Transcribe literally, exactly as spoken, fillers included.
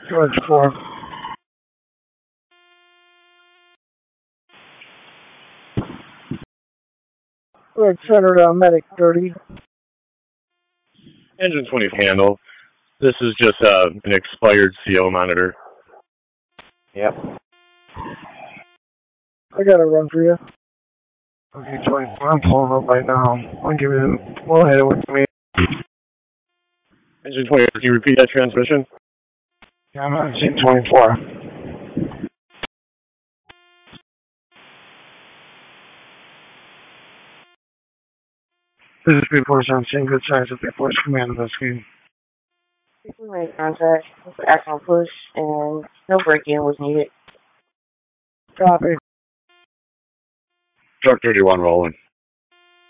George four. Red Center, uh, Medic thirty. Engine twenty handle. This is just uh, an expired C O monitor. Yep. I got a run for you. Okay, twenty-four, I'm pulling up right now. I'll give you, we'll hit it with me. Engine twenty, can you repeat that transmission? Yeah, I'm on engine twenty-four. This is three four seven, seeing good signs of three four's command of the screen. We made contact with actual push and no break-in was needed. Copy. Truck thirty-one rolling.